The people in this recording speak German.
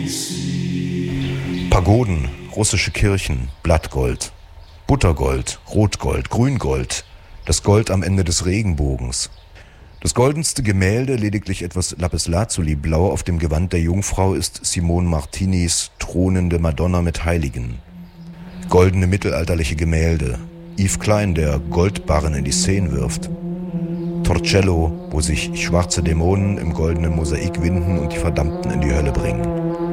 Pagoden, russische Kirchen, Blattgold, Buttergold, Rotgold, Grüngold, das Gold am Ende des Regenbogens. Das goldenste Gemälde, lediglich etwas Lapislazuli-blau auf dem Gewand der Jungfrau, ist Simone Martinis thronende Madonna mit Heiligen. Goldene mittelalterliche Gemälde, Yves Klein, der Goldbarren in die Szene wirft. Torcello, wo sich schwarze Dämonen im goldenen Mosaik winden und die Verdammten in die Hölle bringen.